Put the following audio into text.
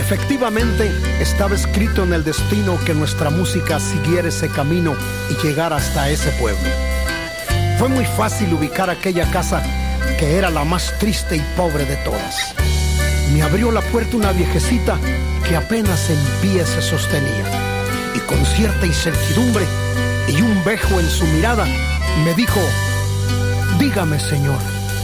Efectivamente, estaba escrito en el destino que nuestra música siguiera ese camino y llegara hasta ese pueblo. Fue muy fácil ubicar aquella casa, que era la más triste y pobre de todas. Me abrió la puerta una viejecita que apenas en pie se sostenía, y con cierta incertidumbre y un vejo en su mirada, me dijo: dígame, señor,